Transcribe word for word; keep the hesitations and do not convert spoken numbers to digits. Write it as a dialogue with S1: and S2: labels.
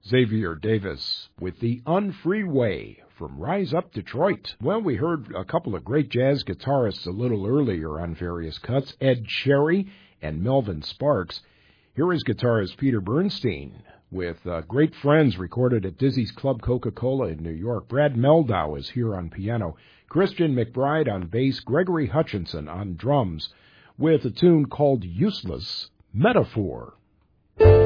S1: Xavier Davis with the Unfree Way from Rise Up Detroit. Well, we heard a couple of great jazz guitarists a little earlier on various cuts, Ed Cherry and Melvin Sparks. Here is guitarist Peter Bernstein with uh, Great Friends, recorded at Dizzy's Club Coca-Cola in New York. Brad Meldau is here on piano, Christian McBride on bass, Gregory Hutchinson on drums, with a tune called Useless Metaphor.